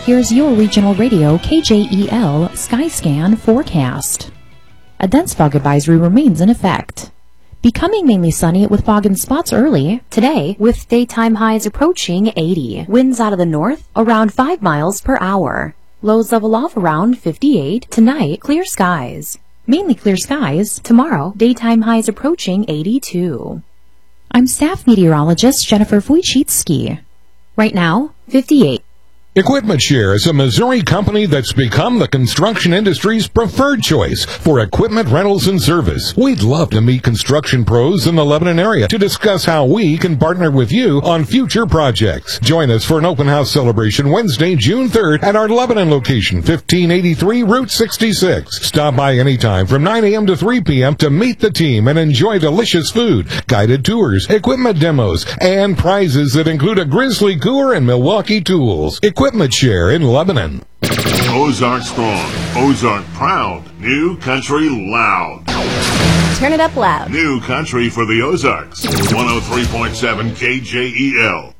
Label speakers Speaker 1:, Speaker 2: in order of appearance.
Speaker 1: Here's your regional radio KJEL Skyscan forecast. A dense fog advisory remains in effect. Becoming mainly sunny with fog in spots early today, with daytime highs approaching 80. Winds out of the north around 5 miles per hour. Lows level off around 58. Tonight, clear skies. Mainly clear skies. Tomorrow, daytime highs approaching 82. I'm staff meteorologist Jennifer Wojcicki. Right now, 58.
Speaker 2: EquipmentShare is a Missouri company that's become the construction industry's preferred choice for equipment rentals and service. We'd love to meet construction pros in the Lebanon area to discuss how we can partner with you on future projects. Join us for an open house celebration Wednesday, June 3rd at our Lebanon location, 1583 Route 66. Stop by anytime from 9 a.m. to 3 p.m. to meet the team and enjoy delicious food, guided tours, equipment demos, and prizes that include a Grizzly cooler and Milwaukee tools. EquipmentShare in Lebanon.
Speaker 3: Ozark strong, Ozark proud, New Country loud.
Speaker 4: Turn it up loud.
Speaker 3: New Country for the Ozarks. 103.7 KJEL.